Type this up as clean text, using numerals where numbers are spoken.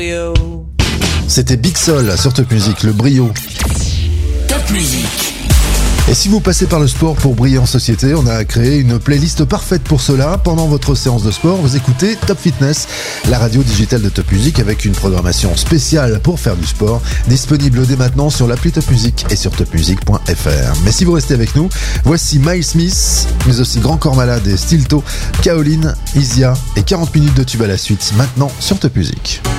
C'était Big Sol sur Top Music, le brio. Top Music. Et si vous passez par le sport pour briller en société, on a créé une playlist parfaite pour cela. Pendant votre séance de sport, vous écoutez Top Fitness, la radio digitale de Top Music avec une programmation spéciale pour faire du sport, disponible dès maintenant sur l'appli Top Music et sur topmusic.fr. Mais si vous restez avec nous, voici Miles Smith, mais aussi Grand Corps Malade et Stilto, Kaolin, Isia et 40 minutes de tube à la suite, maintenant sur Top Music.